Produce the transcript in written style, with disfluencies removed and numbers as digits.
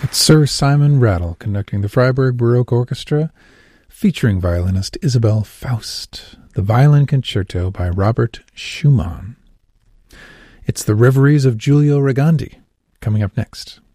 Sir Simon Rattle conducting the Freiburg Baroque Orchestra, featuring violinist Isabel Faust, the Violin Concerto by Robert Schumann. It's the Reveries of Giulio Regandi, coming up next.